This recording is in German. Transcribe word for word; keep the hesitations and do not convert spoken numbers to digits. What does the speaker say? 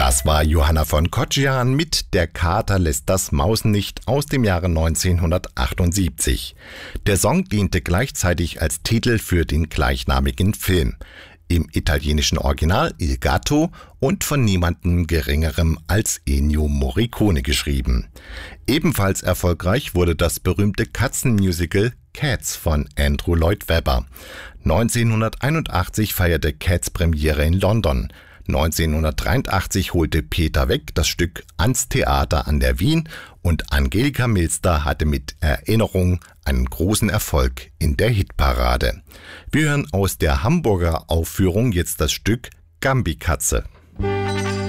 Das war Johanna von Kotschian mit Der Kater lässt das Mausen nicht aus dem Jahre neunzehnhundertachtundsiebzig. Der Song diente gleichzeitig als Titel für den gleichnamigen Film. Im italienischen Original Il Gatto und von niemandem Geringerem als Ennio Morricone geschrieben. Ebenfalls erfolgreich wurde das berühmte Katzenmusical Cats von Andrew Lloyd Webber. neunzehnhunderteinundachtzig feierte Cats Premiere in London. neunzehnhundertdreiundachtzig holte Peter Weck das Stück ans Theater an der Wien und Angelika Milster hatte mit Erinnerung einen großen Erfolg in der Hitparade. Wir hören aus der Hamburger Aufführung jetzt das Stück Gambikatze.